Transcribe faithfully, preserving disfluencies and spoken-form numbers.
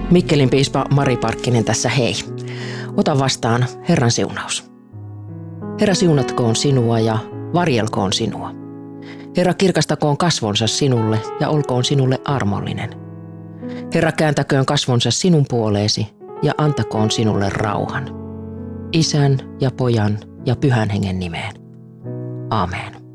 Mikkelin piispa Mari Parkkinen tässä hei. Ota vastaan Herran siunaus. Herra siunatkoon sinua ja varjelkoon sinua. Herra kirkastakoon kasvonsa sinulle ja olkoon sinulle armollinen. Herra kääntäköön kasvonsa sinun puoleesi ja antakoon sinulle rauhan. Isän ja Pojan ja Pyhän Hengen nimeen. Aamen.